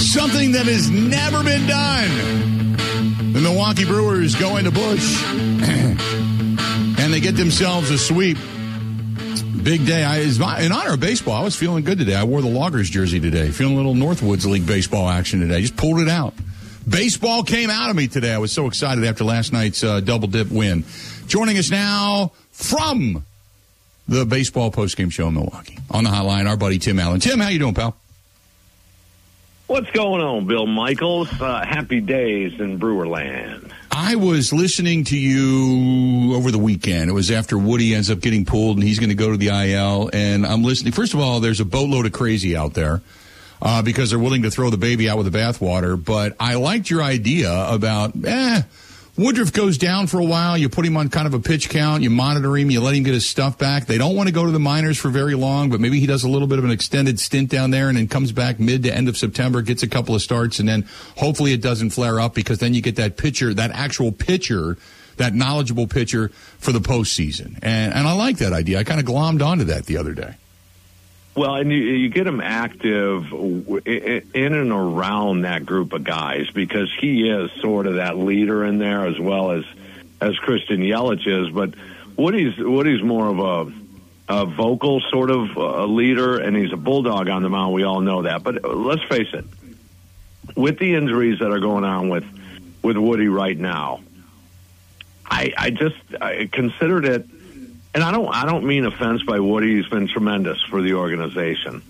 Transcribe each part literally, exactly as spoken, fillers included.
Something that has never been done. The Milwaukee Brewers go into Busch, and they get themselves a sweep. Big day. I, in honor of baseball, I was feeling good today. I wore the Loggers jersey today, feeling a little Northwoods League baseball action today. Just pulled it out. Baseball came out of me today. I was so excited after last night's uh, double dip win. Joining us now from the baseball postgame show in Milwaukee, on the hotline, our buddy Tim Allen. Tim, how you doing, pal? What's going on, Bill Michaels? Uh, happy days in Brewerland. I was listening to you over the weekend. It was after Woody ends up getting pulled, and he's going to go to the I L. And I'm listening. First of all, there's a boatload of crazy out there uh, because they're willing to throw the baby out with the bathwater. But I liked your idea about, eh, Woodruff goes down for a while. You put him on kind of a pitch count. You monitor him. You let him get his stuff back. They don't want to go to the minors for very long, but maybe he does a little bit of an extended stint down there and then comes back mid to end of September, gets a couple of starts, and then hopefully it doesn't flare up because then you get that pitcher, that actual pitcher, that knowledgeable pitcher for the postseason. And, and I like that idea. I kind of glommed onto that the other day. Well, and you, you get him active in and around that group of guys because he is sort of that leader in there as well as as Christian Yelich is. But Woody's Woody's more of a, a vocal sort of a leader, and he's a bulldog on the mound. We all know that. But let's face it, with the injuries that are going on with with Woody right now, I, I just I considered it. And I don't I don't mean offense by Woody. He's been tremendous for the organization.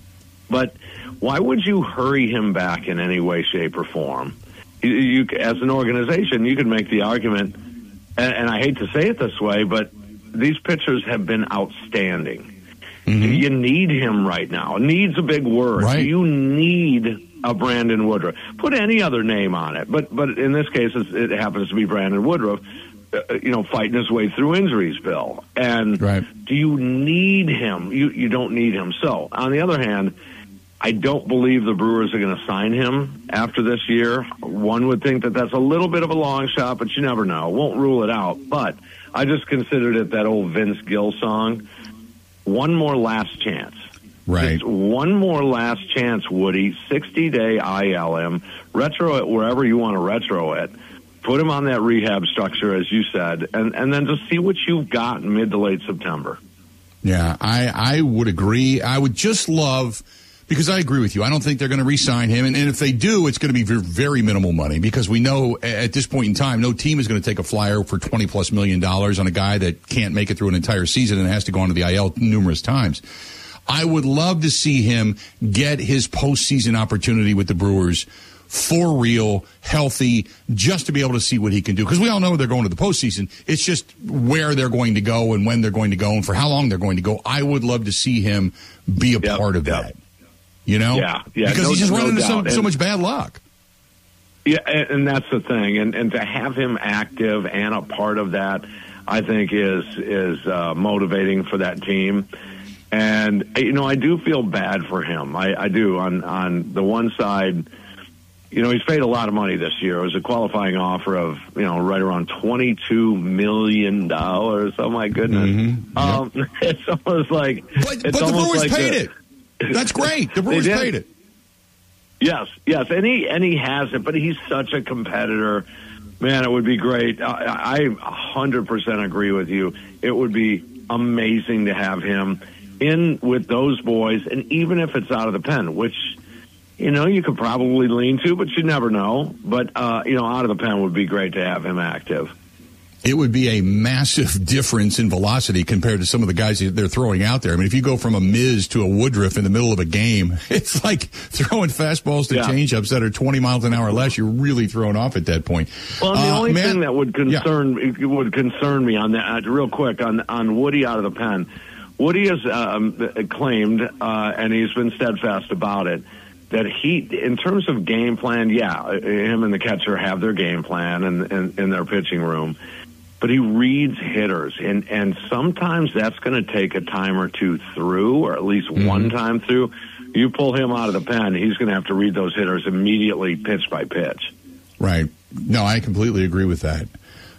But why would you hurry him back in any way, shape, or form? You, you as an organization, you could make the argument, and, and I hate to say it this way, but these pitchers have been outstanding. Mm-hmm. You need him right now. Needs a big word. Right. You need a Brandon Woodruff. Put any other name on it, but but in this case, it happens to be Brandon Woodruff. Uh, you know, fighting his way through injuries, Bill. And right. do you need him? You you don't need him. So, on the other hand, I don't believe the Brewers are going to sign him after this year. One would think that that's a little bit of a long shot, but you never know. Won't rule it out. But I just considered it that old Vince Gill song, one more last chance. Right. Just one more last chance, Woody. sixty-day I L M. Retro it wherever you want to retro it. Put him on that rehab structure, as you said, and, and then just see what you've got in mid to late September. Yeah, I, I would agree. I would just love, because I agree with you, I don't think they're going to re-sign him. And, and if they do, it's going to be very minimal money because we know at this point in time, no team is going to take a flyer for twenty plus million dollars on a guy that can't make it through an entire season and has to go onto the I L numerous times. I would love to see him get his postseason opportunity with the Brewers for real, healthy, just to be able to see what he can do. Because we all know they're going to the postseason. It's just where they're going to go and when they're going to go and for how long they're going to go. I would love to see him be a yep, part of yep. that. You know? Yeah, yeah. Because no, he's just no running into so, and, so much bad luck. Yeah, and, and that's the thing. And, and to have him active and a part of that, I think is, is uh, motivating for that team. And, you know, I do feel bad for him. I, I do. On, on the one side, you know, he's paid a lot of money this year. It was a qualifying offer of, you know, right around twenty-two million dollars. Oh, my goodness. Mm-hmm. Um, yep. It's almost like... But, but the Brewers like paid a, it. That's great. The Brewers paid it. Yes, yes. And he, and he has it, but he's such a competitor. Man, it would be great. I, I one hundred percent agree with you. It would be amazing to have him in with those boys, and even if it's out of the pen, which... You know, you could probably lean to, but you never know. But, uh, you know, out of the pen would be great to have him active. It would be a massive difference in velocity compared to some of the guys that they're throwing out there. I mean, if you go from a Miz to a Woodruff in the middle of a game, it's like throwing fastballs to yeah. changeups that are twenty miles an hour less. You're really thrown off at that point. Well, the uh, only man, thing that would concern yeah. would concern me on that, uh, real quick, on, on Woody out of the pen. Woody has um, claimed, uh, and he's been steadfast about it, that he, in terms of game plan, yeah, him and the catcher have their game plan in, in, in their pitching room, but he reads hitters, and, and sometimes that's going to take a time or two through, or at least mm-hmm. one time through. You pull him out of the pen, he's going to have to read those hitters immediately, pitch by pitch. Right. No, I completely agree with that.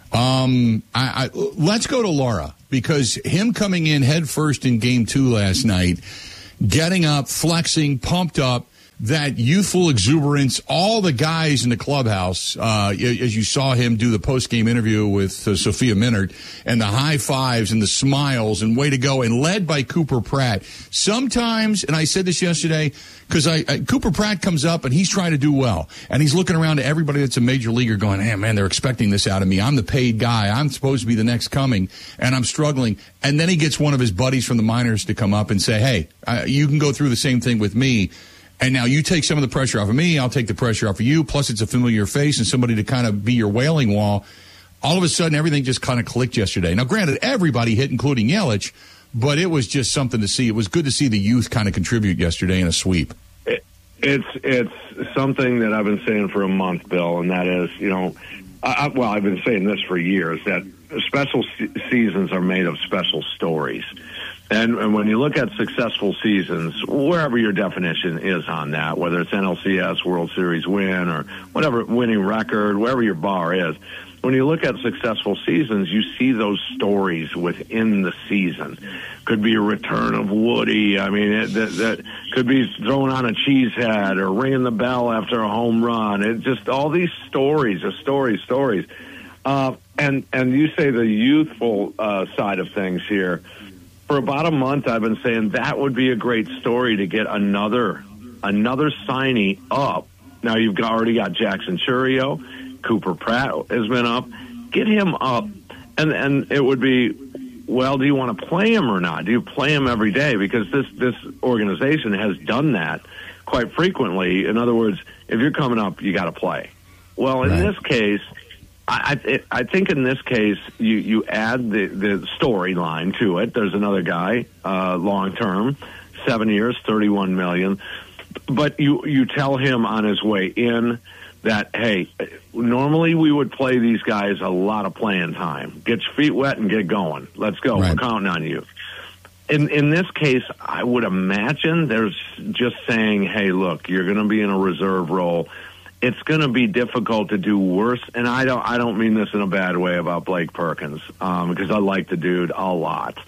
Um, I, I, let's go to Laura, because him coming in head first in game two last night, getting up, flexing, pumped up, that youthful exuberance, all the guys in the clubhouse, uh, as you saw him do the post-game interview with uh, Sophia Minnaert, and the high fives and the smiles and way to go, and led by Cooper Pratt. Sometimes, and I said this yesterday, because I, I Cooper Pratt comes up and he's trying to do well, and he's looking around to everybody that's a major leaguer going, hey, man, they're expecting this out of me. I'm the paid guy. I'm supposed to be the next coming, and I'm struggling. And then he gets one of his buddies from the minors to come up and say, hey, uh, you can go through the same thing with me. And now you take some of the pressure off of me, I'll take the pressure off of you, plus it's a familiar face and somebody to kind of be your wailing wall. All of a sudden, everything just kind of clicked yesterday. Now, granted, everybody hit, including Yelich, but it was just something to see. It was good to see the youth kind of contribute yesterday in a sweep. It, it's it's something that I've been saying for a month, Bill, and that is, you know, I, well, I've been saying this for years, that special se- seasons are made of special stories. And, and when you look at successful seasons, wherever your definition is on that, whether it's N L C S, World Series win, or whatever winning record, wherever your bar is, when you look at successful seasons, you see those stories within the season. Could be a return of Woody. I mean, it, that, that could be throwing on a cheese head or ringing the bell after a home run. It just all these stories, are stories, stories. Uh, and and you say the youthful uh, side of things here. For about a month, I've been saying that would be a great story to get another another signee up. Now, you've got, already got Jackson Chourio. Cooper Pratt has been up. Get him up. And and it would be, well, do you want to play him or not? Do you play him every day? Because this, this organization has done that quite frequently. In other words, if you're coming up, you got to play. Well, in right. this case, I, I, I think in this case, you, you add the, the storyline to it. There's another guy, uh, long term, seven years, thirty-one million dollars. But you, you tell him on his way in that, hey, normally we would play these guys a lot of playing time. Get your feet wet and get going. Let's go. Right. We're counting on you. In in this case, I would imagine there's just saying, hey, look, you're going to be in a reserve role. It's going to be difficult to do worse, and I don't. I don't mean this in a bad way about Blake Perkins, um, because I like the dude a lot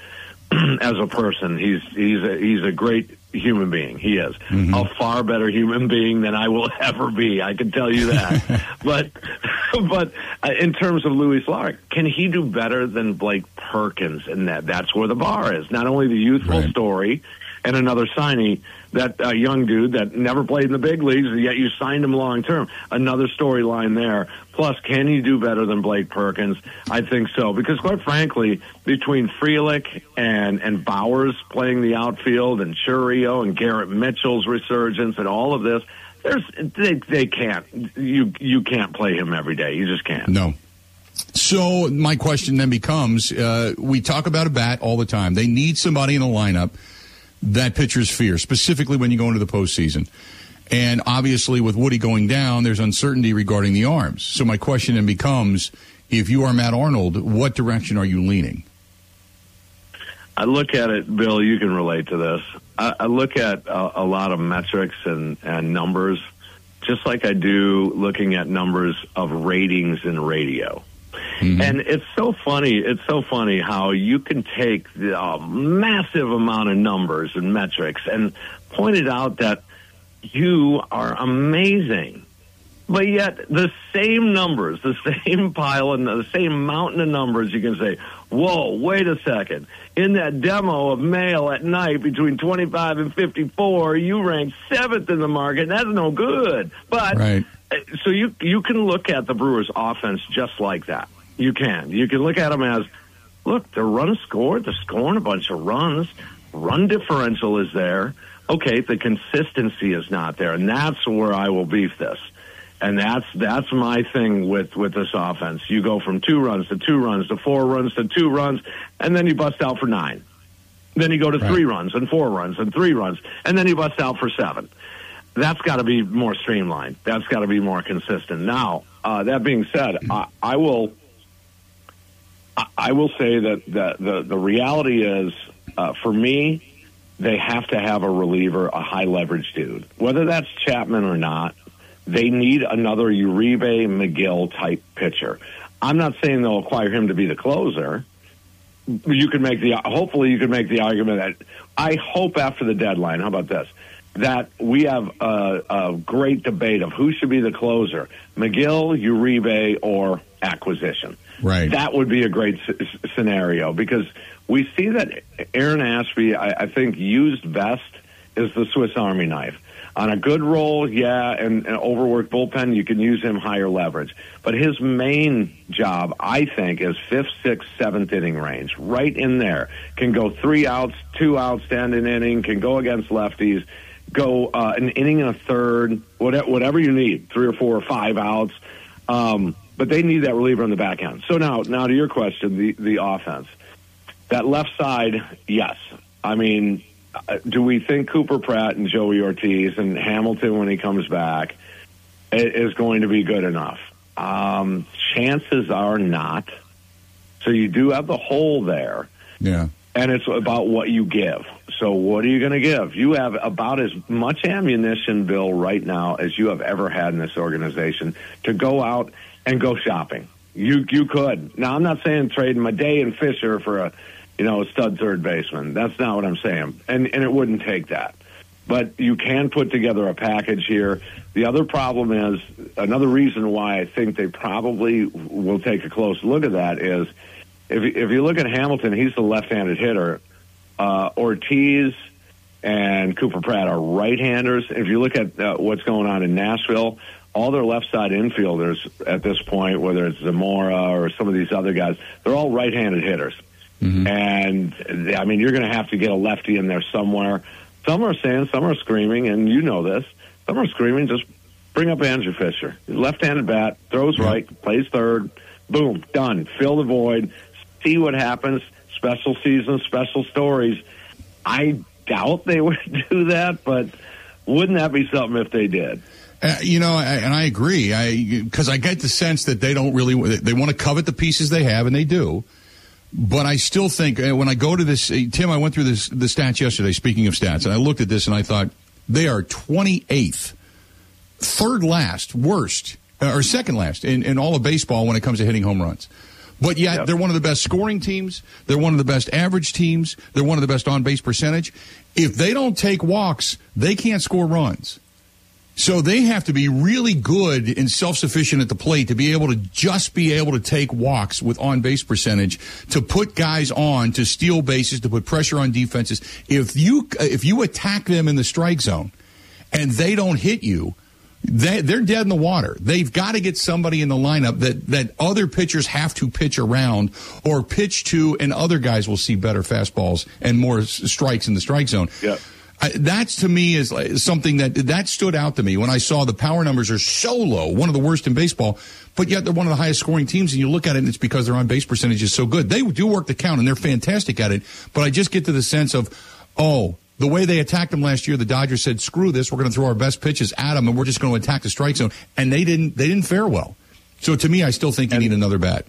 as a person. He's he's a, he's a great human being. He is mm-hmm. a far better human being than I will ever be. I can tell you that. but but uh, in terms of Luis Lark, can he do better than Blake Perkins? And that that's where the bar is. Not only the youthful right. story. And another signee, that uh, young dude that never played in the big leagues, yet you signed him long term. Another storyline there. Plus, can he do better than Blake Perkins? I think so. Because, quite frankly, between Frelick and, and Bowers playing the outfield and Chourio and Garrett Mitchell's resurgence and all of this, there's they, they can't. You, you can't play him every day. You just can't. No. So my question then becomes, uh, we talk about a bat all the time. They need somebody in the lineup that pitcher's fear, specifically when you go into the postseason. And obviously with Woody going down, there's uncertainty regarding the arms. So my question then becomes, if you are Matt Arnold, what direction are you leaning? I look at it, Bill, you can relate to this. I, I look at a, a lot of metrics and, and numbers, just like I do looking at numbers of ratings in radio. Mm-hmm. And it's so funny. It's so funny how you can take the uh, massive amount of numbers and metrics and point it out that you are amazing. But yet the same numbers, the same pile and the same mountain of numbers, you can say, whoa, wait a second. In that demo of mail at night between twenty-five and fifty-four, you ranked seventh in the market. That's no good. But right. So you you can look at the Brewers' offense just like that. You can. You can look at them as, look, they're run scored. They're scoring a bunch of runs. Run differential is there. Okay, the consistency is not there, and that's where I will beef this. And that's that's my thing with, with this offense. You go from two runs to two runs to four runs to two runs, and then you bust out for nine. Then you go to right. three runs and four runs and three runs, and then you bust out for seven. That's got to be more streamlined. That's got to be more consistent. Now, uh, that being said, I, I will I will say that the, the, the reality is, uh, for me, they have to have a reliever, a high-leverage dude. Whether that's Chapman or not, they need another Uribe McGill-type pitcher. I'm not saying they'll acquire him to be the closer. You could make the hopefully you could make the argument that I hope after the deadline. How about this? that we have a, a great debate of who should be the closer, McGill, Uribe, or acquisition. Right. That would be a great s- scenario because we see that Aaron Ashby, I, I think, used best is the Swiss Army knife. On a good roll, yeah, and an overworked bullpen, you can use him higher leverage. But his main job, I think, is fifth, sixth, seventh inning range, right in there. Can go three outs, two outs, stand an inning, can go against lefties, go uh, an inning and a third, whatever, whatever you need, three or four or five outs. Um, but they need that reliever on the back end. So now, now to your question, the, the offense. That left side, yes. I mean, do we think Cooper Pratt and Joey Ortiz and Hamilton, when he comes back, is going to be good enough? Um, chances are not. So you do have the hole there. Yeah. And it's about what you give. So what are you going to give? You have about as much ammunition, Bill, right now as you have ever had in this organization to go out and go shopping. You you could. Now, I'm not saying trading Madej and Fisher for a, you know, a stud third baseman. That's not what I'm saying. And and it wouldn't take that. But you can put together a package here. The other problem is, another reason why I think they probably will take a close look at that is, if if you look at Hamilton, he's the left-handed hitter. Uh, Ortiz and Cooper Pratt are right-handers. If you look at uh, what's going on in Nashville, all their left-side infielders at this point, whether it's Zamora or some of these other guys, they're all right-handed hitters. Mm-hmm. And, I mean, you're going to have to get a lefty in there somewhere. Some are saying, some are screaming, and you know this, some are screaming, just bring up Andrew Fisher. Left-handed bat, throws yeah. right, plays third, boom, done. Fill the void, see what happens. Special seasons, special stories. I doubt they would do that, but wouldn't that be something if they did? Uh, you know, I, and I agree. I because I get the sense that they don't really they want to covet the pieces they have, and they do. But I still think uh, when I go to this, uh, Tim, I went through this the stats yesterday. Speaking of stats, and I looked at this and I thought they are twenty-eighth, third last, worst, uh, or second last in, in all of baseball when it comes to hitting home runs. But yet, yep. they're one of the best scoring teams. They're one of the best average teams. They're one of the best on-base percentage. If they don't take walks, they can't score runs. So they have to be really good and self-sufficient at the plate to be able to just be able to take walks with on-base percentage, to put guys on, to steal bases, to put pressure on defenses. If you if you attack them in the strike zone and they don't hit you, They, they're dead in the water. They've got to get somebody in the lineup that, that other pitchers have to pitch around or pitch to, and other guys will see better fastballs and more s- strikes in the strike zone. Yeah. I, that's, to me, is like something that that stood out to me when I saw the power numbers are so low, one of the worst in baseball, but yet they're one of the highest scoring teams, and you look at it and it's because their on-base percentage is so good. They do work the count, and they're fantastic at it, but I just get to the sense of, oh, the way they attacked them last year, the Dodgers said, screw this, we're going to throw our best pitches at them, and we're just going to attack the strike zone. And they didn't they didn't fare well. So to me, I still think you and, need another bat.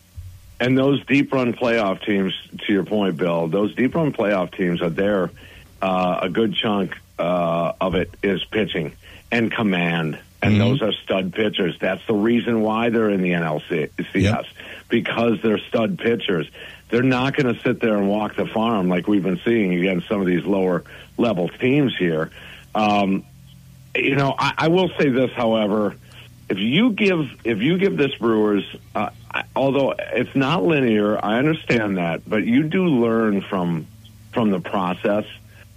And those deep-run playoff teams, to your point, Bill, those deep-run playoff teams are there. Uh, a good chunk uh, of it is pitching and command. And mm-hmm. those are stud pitchers. That's the reason why they're in the N L C S, yep. because they're stud pitchers. They're not going to sit there and walk the farm like we've been seeing against some of these lower-level teams here. Um, you know, I, I will say this, however, if you give if you give this Brewers, uh, I, although it's not linear, I understand that, but you do learn from from the process.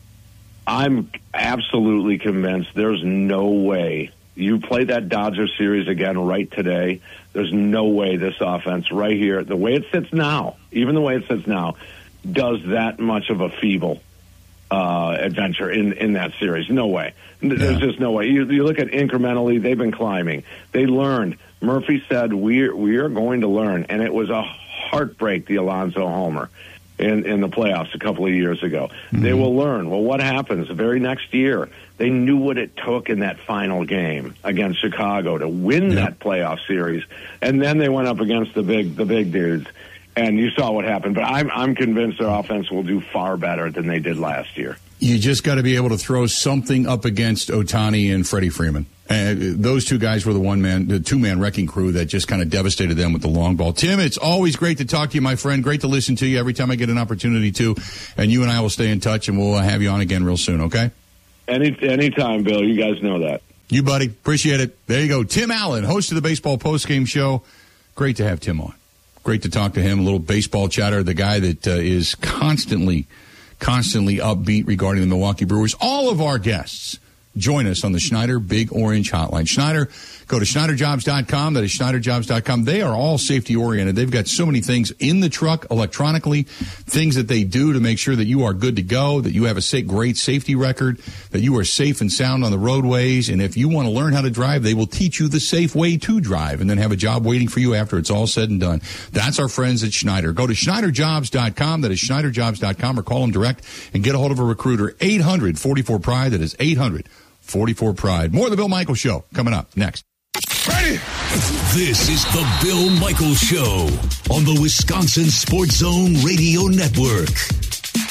I'm absolutely convinced there's no way you play that Dodger series again right today. There's no way this offense right here, the way it sits now, even the way it sits now, does that much of a feeble uh, adventure in, in that series. No way. There's yeah. just no way. You, you look at incrementally, they've been climbing. They learned. Murphy said, we we are going to learn. And it was a heartbreak, the Alonso homer in, in the playoffs a couple of years ago. Mm-hmm. They will learn. Well, what happens the very next year? They knew what it took in that final game against Chicago to win yep. that playoff series, and then they went up against the big the big dudes, and you saw what happened. But I'm I'm convinced their offense will do far better than they did last year. You just got to be able to throw something up against Ohtani and Freddie Freeman. Uh, those two guys were the one man, the two man wrecking crew that just kind of devastated them with the long ball. Tim, it's always great to talk to you, my friend. Great to listen to you every time I get an opportunity to, and you and I will stay in touch, and we'll have you on again real soon. Okay. Any anytime, Bill. You guys know that. You, buddy. Appreciate it. There you go. Tim Allen, host of the Baseball Postgame Show. Great to have Tim on. Great to talk to him. A little baseball chatter. The guy that uh, is constantly, constantly upbeat regarding the Milwaukee Brewers. All of our guests join us on the Schneider Big Orange Hotline. Schneider, go to Schneider Jobs dot com. That is Schneider Jobs dot com. They are all safety-oriented. They've got so many things in the truck electronically, things that they do to make sure that you are good to go, that you have a safe, great safety record, that you are safe and sound on the roadways. And if you want to learn how to drive, they will teach you the safe way to drive and then have a job waiting for you after it's all said and done. That's our friends at Schneider. Go to Schneider Jobs dot com. That is Schneider Jobs dot com, or call them direct and get a hold of a recruiter. eight hundred forty-four pride. That is eight hundred forty-four pride. More of the Bill Michaels Show coming up next. Ready? This is the Bill Michaels Show on the Wisconsin Sports Zone Radio Network.